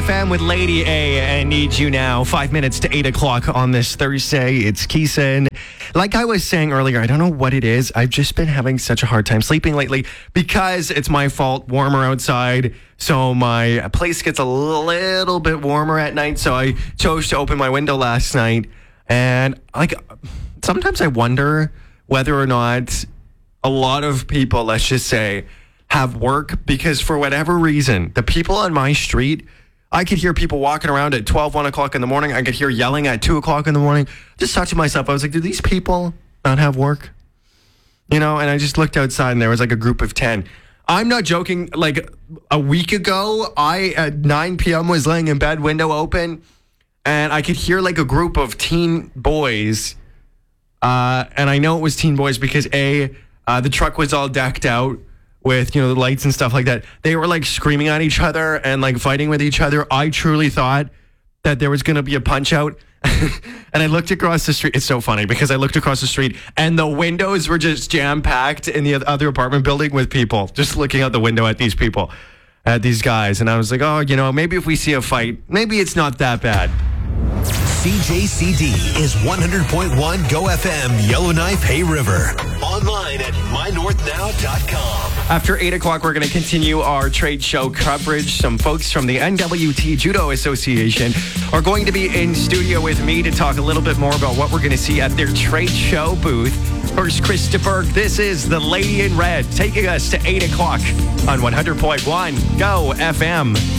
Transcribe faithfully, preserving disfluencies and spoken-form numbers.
F M with Lady A and Need You Now. Five minutes to eight o'clock on this Thursday. It's Keeson. Like I was saying earlier, I don't know what it is. I've just been having such a hard time sleeping lately because it's my fault. Warmer outside. So my place gets a little bit warmer at night. So I chose to open my window last night. And like sometimes I wonder whether or not a lot of people, let's just say, have work because for whatever reason, the people on my street, I could hear people walking around at twelve, one o'clock in the morning. I could hear yelling at two o'clock in the morning. Just thought to myself, I was like, do these people not have work? You know, and I just looked outside and there was like a group of ten. I'm not joking. Like a week ago, I at nine p.m. was laying in bed, window open, and I could hear like a group of teen boys. Uh, and I know it was teen boys because A, uh, the truck was all decked out with, you know, the lights and stuff like that. They were like screaming at each other and like fighting with each other. I truly thought that there was going to be a punch out. And I looked across the street. It's so funny because I looked across the street and the windows were just jam packed in the other apartment building with people just looking out the window at these people, at these guys. And I was like, oh, you know, maybe if we see a fight, maybe it's not that bad. C J C D is one hundred point one Go F M, Yellowknife, Hay River. Online at my north now dot com. After eight o'clock, we're going to continue our trade show coverage. Some folks from the N W T Judo Association are going to be in studio with me to talk a little bit more about what we're going to see at their trade show booth. First, Christopher, this is the Lady in Red, taking us to eight o'clock on one hundred point one Go F M.